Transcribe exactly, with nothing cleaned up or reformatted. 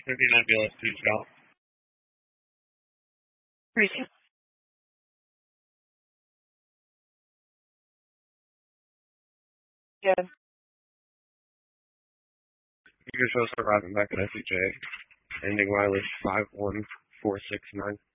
fifty-nine B L S two shell. Receive. Good. You can show us arriving back at S E J, ending wireless five one four six nine.